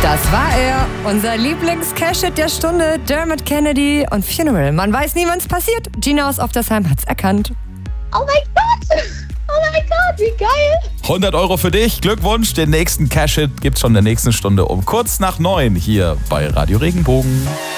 Das war er, unser Lieblings-Cash-Hit der Stunde, Dermot Kennedy und Funeral. Man weiß nie, wann's passiert. Gina aus Oftersheim hat's erkannt. Oh mein Gott! Oh mein Gott, wie geil! 100 Euro für dich. Glückwunsch. Den nächsten Cash-Hit gibt's schon in der nächsten Stunde um kurz nach 9 hier bei Radio Regenbogen.